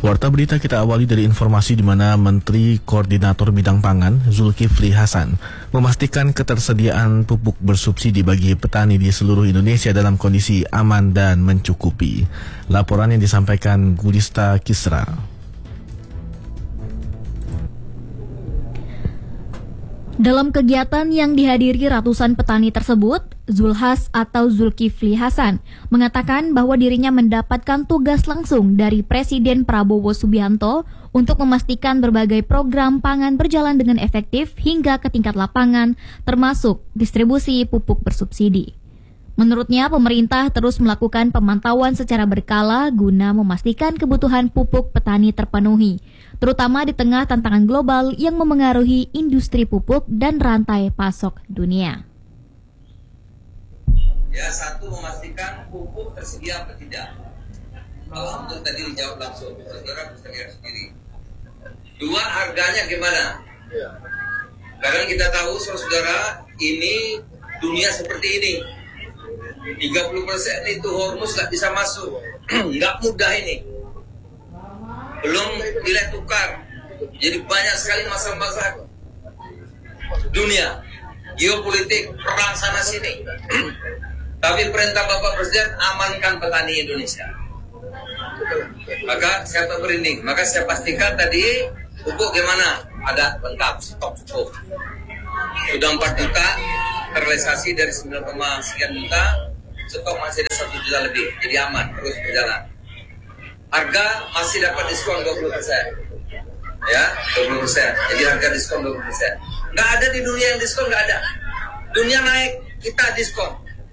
Warta berita kita awali dari informasi di mana Menteri Koordinator Bidang Pangan Zulkifli Hasan memastikan ketersediaan pupuk bersubsidi bagi petani di seluruh Indonesia dalam kondisi aman dan mencukupi. Laporan yang disampaikan Gulista Kisra. Dalam kegiatan yang dihadiri ratusan petani tersebut, Zulhas atau Zulkifli Hasan mengatakan bahwa dirinya mendapatkan tugas langsung dari Presiden Prabowo Subianto untuk memastikan berbagai program pangan berjalan dengan efektif hingga ke tingkat lapangan, termasuk distribusi pupuk bersubsidi. Menurutnya, pemerintah terus melakukan pemantauan secara berkala guna memastikan kebutuhan pupuk petani terpenuhi, terutama di tengah tantangan global yang memengaruhi industri pupuk dan rantai pasok dunia. Ya, satu, memastikan pupuk tersedia atau tidak. Alhamdulillah tadi dijawab langsung, saudara bisa lihat sendiri. Dua, harganya gimana? Karena kita tahu saudara, ini dunia seperti ini. 30% itu Hormuz nggak bisa masuk, nggak mudah ini. Belum nilai tukar, jadi banyak sekali masalah-masalah dunia, geopolitik, perang sana sini. Tapi perintah Bapak Presiden amankan petani Indonesia. Maka saya berinding, maka saya pastikan tadi pupuk gimana? Ada lengkap, stok cukup. Sudah 4 juta, terrealisasi dari 9, sekian juta. Stok masih ada 1 juta lebih, jadi aman, terus berjalan. Harga masih dapat diskon 20%. Ya, 20%. Jadi harga diskon 20%. Nggak ada di dunia yang diskon, nggak ada. Dunia naik, kita diskon.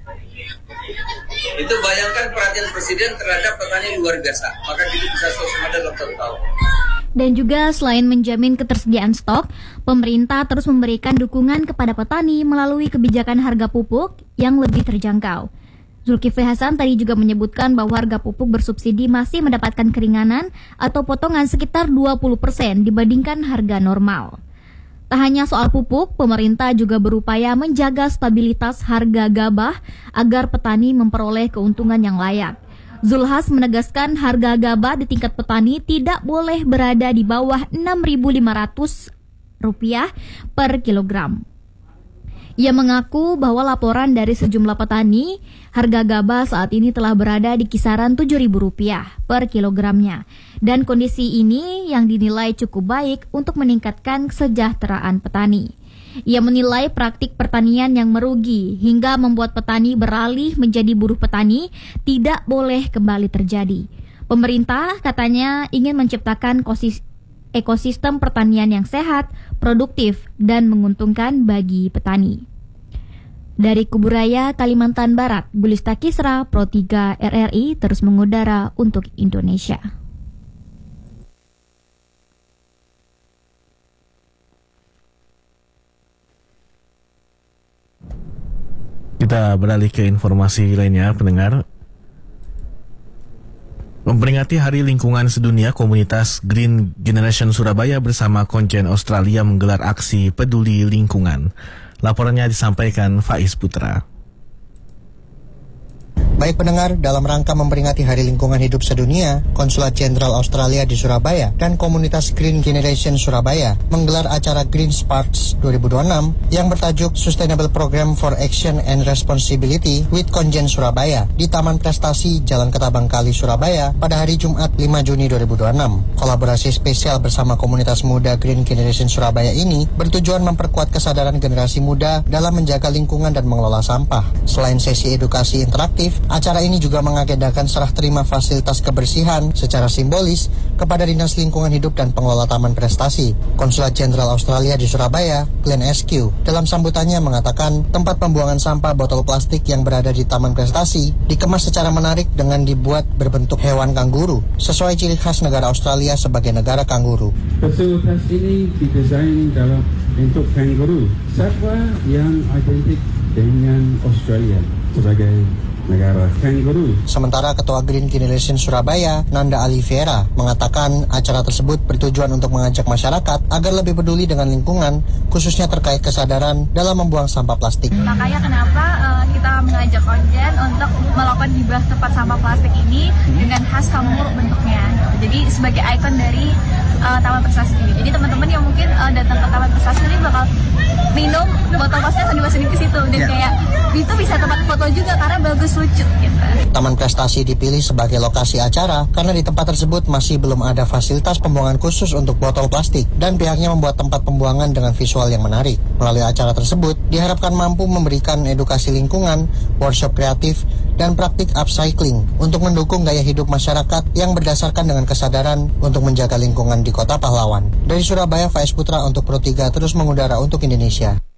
Itu bayangkan perhatian Presiden terhadap petani luar biasa. Maka kita bisa swasembada dalam 1 tahun. Dan juga selain menjamin ketersediaan stok, pemerintah terus memberikan dukungan kepada petani melalui kebijakan harga pupuk yang lebih terjangkau. Zulkifli Hasan tadi juga menyebutkan bahwa harga pupuk bersubsidi masih mendapatkan keringanan atau potongan sekitar 20% dibandingkan harga normal. Tak hanya soal pupuk, pemerintah juga berupaya menjaga stabilitas harga gabah agar petani memperoleh keuntungan yang layak. Zulhas menegaskan harga gabah di tingkat petani tidak boleh berada di bawah Rp6.500 per kilogram. Ia mengaku bahwa laporan dari sejumlah petani, harga gabah saat ini telah berada di kisaran Rp7.000 per kilogramnya. Dan kondisi ini yang dinilai cukup baik untuk meningkatkan kesejahteraan petani. Ia menilai praktik pertanian yang merugi hingga membuat petani beralih menjadi buruh petani tidak boleh kembali terjadi. Pemerintah katanya ingin menciptakan ekosistem pertanian yang sehat, produktif, dan menguntungkan bagi petani. Dari Kuburaya, Kalimantan Barat, Gulista Kisra, Pro 3 RRI terus mengudara untuk Indonesia. Kita beralih ke informasi lainnya, pendengar. Memperingati Hari Lingkungan Sedunia, komunitas Green Generation Surabaya bersama Konjen Australia menggelar aksi peduli lingkungan. Laporannya disampaikan Faiz Putra. Baik pendengar, dalam rangka memperingati Hari Lingkungan Hidup Sedunia, Konsulat Jenderal Australia di Surabaya dan komunitas Green Generation Surabaya menggelar acara Green Sparks 2026 yang bertajuk Sustainable Program for Action and Responsibility with Konjen Surabaya di Taman Prestasi Jalan Ketabang Kali, Surabaya pada hari Jumat 5 Juni 2026. Kolaborasi spesial bersama komunitas muda Green Generation Surabaya ini bertujuan memperkuat kesadaran generasi muda dalam menjaga lingkungan dan mengelola sampah. Selain sesi edukasi interaktif, acara ini juga mengagendakan serah terima fasilitas kebersihan secara simbolis kepada Dinas Lingkungan Hidup dan Pengelola Taman Prestasi. Konsulat Jenderal Australia di Surabaya, Glenn SQ, dalam sambutannya mengatakan tempat pembuangan sampah botol plastik yang berada di Taman Prestasi dikemas secara menarik dengan dibuat berbentuk hewan kanguru, sesuai ciri khas negara Australia sebagai negara kanguru. Fasilitas ini didesain dalam bentuk kanguru, satwa yang identik dengan Australia sebagai negara kanguru. Sementara Ketua Green Generation Surabaya, Nanda Aliviera, mengatakan acara tersebut bertujuan untuk mengajak masyarakat agar lebih peduli dengan lingkungan, khususnya terkait kesadaran dalam membuang sampah plastik. Makanya kenapa kita mengajak Konjen untuk melakukan hibah tempat sampah plastik ini dengan khas kanguru bentuknya. Jadi ini sebagai ikon dari Taman Prestasi ini. Jadi teman-teman yang mungkin datang ke Taman Prestasi ini bakal minum botol plastik akan dimasukin ke situ dan kayak itu bisa tempat foto juga karena bagus, lucu gitu. Taman Prestasi dipilih sebagai lokasi acara karena di tempat tersebut masih belum ada fasilitas pembuangan khusus untuk botol plastik dan pihaknya membuat tempat pembuangan dengan visual yang menarik. Melalui acara tersebut diharapkan mampu memberikan edukasi lingkungan, workshop kreatif, dan praktik upcycling untuk mendukung gaya hidup masyarakat yang berdasarkan dengan kesadaran untuk menjaga lingkungan di Kota Pahlawan. Dari Surabaya, Faiz Putra untuk Pro 3 terus mengudara untuk Indonesia.